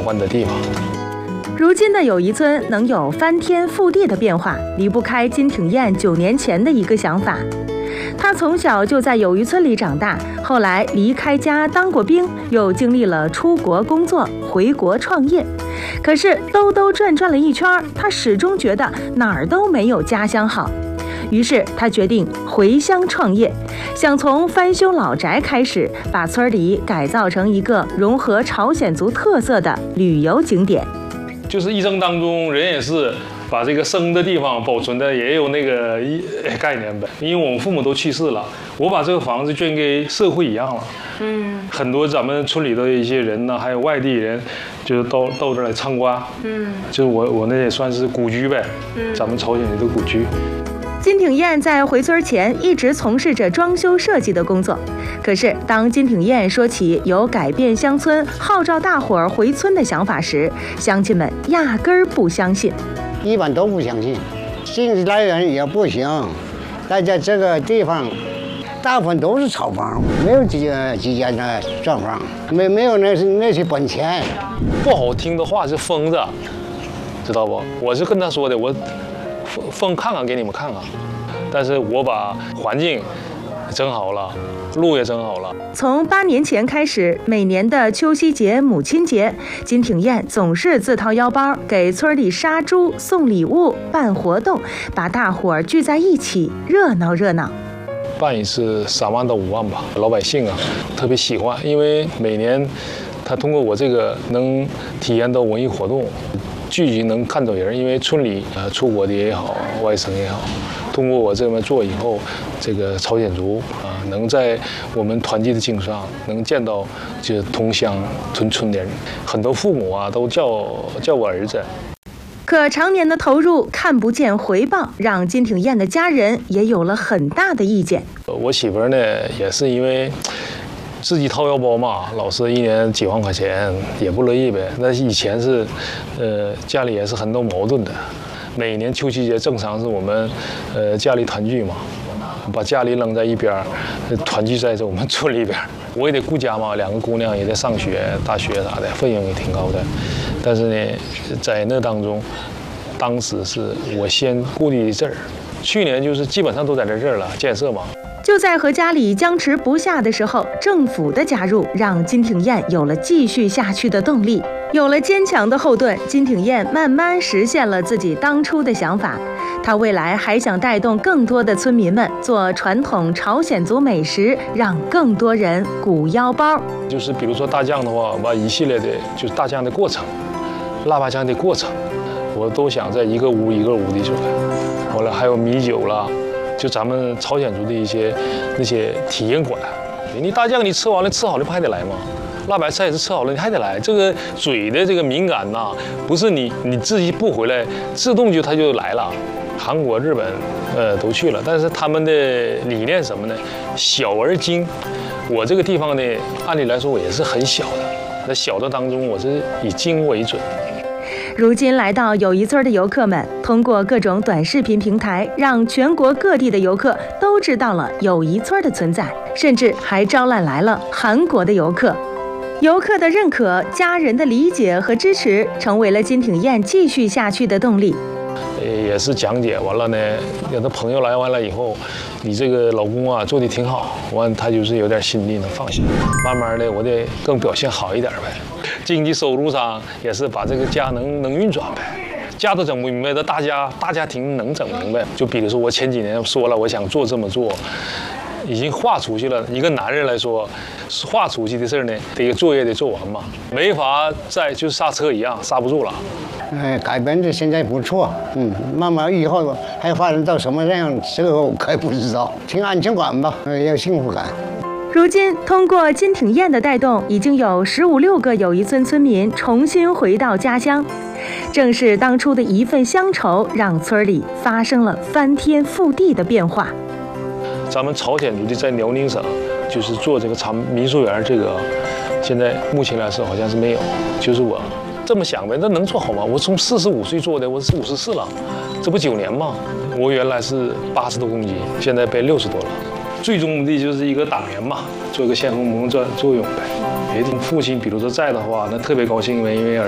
欢的地方。 如今的友谊村能有翻天覆地的变化，离不开金挺彦9年前的一个想法。他从小就在友谊村里长大，后来离开家当过兵，又经历了出国工作、回国创业。可是兜兜转转了一圈，他始终觉得哪儿都没有家乡好。于是他决定回乡创业，想从翻修老宅开始，把村里改造成一个融合朝鲜族特色的旅游景点。 就是一生当中，人也是把这个生的地方保存的也有那个概念呗。因为我们父母都去世了，我把这个房子捐给社会一样了。很多咱们村里的一些人呢，还有外地人，就是到这儿来参观。就是我那也算是古居呗。咱们朝鲜人的古居。 金挺彦在回村前一直从事着装修设计的工作，可是当金挺彦说起有改变乡村、号召大伙儿回村的想法时，乡亲们压根儿不相信， 一般都不相信，经济来源也不行，大家这个地方大部分都是草房，没有几间的砖房，没有那些本钱。 不好听的话是疯子，知道不？我是跟他说的，我疯看看给你们看看，但是我把环境整好了，路也整好了。 从8年前开始，每年的秋夕节、母亲节，金挺彦总是自掏腰包给村里杀猪、送礼物、办活动，把大伙儿聚在一起，热闹热闹。 办一次3万到5万吧，老百姓啊特别喜欢，因为每年他通过我这个能体验到文艺活动。聚集能看到人，因为村里出国的也好，外省也好，通过我这么做以后，这个朝鲜族能在我们团聚的经上能见到就是同乡同村的人，很多父母啊都叫我儿子。 可常年的投入看不见回报，让金挺彦的家人也有了很大的意见。 我媳妇儿呢也是因为自己掏腰包嘛，老是1年几万块钱，也不乐意呗。那以前是，家里也是很多矛盾的。每年秋夕节正常是我们，家里团聚嘛，把家里扔在一边，团聚在我们村里边。我也得顾家嘛，2个姑娘也在上学、大学啥的，费用也挺高的。但是呢，在那当中，当时是我先顾虑这儿。去年就是基本上都在这儿了，建设嘛。 就在和家里僵持不下的时候，政府的加入让金挺彦有了继续下去的动力。有了坚强的后盾，金挺彦慢慢实现了自己当初的想法。他未来还想带动更多的村民们做传统朝鲜族美食，让更多人鼓腰包。 就是比如说大酱的话，把一系列的就是大酱的过程、腊八酱的过程，我都想在一个屋一个屋的做。完了还有米酒啦。就咱们朝鲜族的一些那些体验馆，你大酱你吃完了吃好了不还得来吗？腊白菜也是吃好了你还得来。这个嘴的这个敏感呐，不是你自己不回来，自动它就来了。韩国、日本都去了，但是他们的理念什么呢？小而精。我这个地方呢，按理来说我也是很小的，那小的当中我是以精为准。 如今来到友谊村的游客们，通过各种短视频平台，让全国各地的游客都知道了友谊村的存在，甚至还招揽来了韩国的游客。游客的认可、家人的理解和支持，成为了金挺彦继续下去的动力。 也是讲解完了呢，有的朋友来完了以后，你这个老公啊做的挺好，完他就是有点心力能放下，慢慢的我得更表现好一点呗。经济收入上也是把这个家能运转呗，家都整不明白的，大家庭能整明白。就比如说我前几年说了，我想这么做，已经画出去了。一个男人来说，画出去的事呢，得作业得做完嘛，没法再就刹车一样刹不住了。 改编的现在不错，慢慢以后还发展到什么样，这个我可不知道。挺安全感吧，有幸福感。 如今，通过金挺彦的带动，已经有15、16个友谊村村民重新回到家乡。正是当初的一份乡愁，让村里发生了翻天覆地的变化。 咱们朝鲜族的在辽宁省，就是做这个民宿园，这个现在目前来说好像是没有。就是我这么想呗，那能做好吗？我从45岁做的，我是54了，这不9年吗？我原来是80多公斤，现在被60多了。最终目的就是一个党员嘛，做一个先锋作用呗。别的父亲比如说在的话，那特别高兴，因为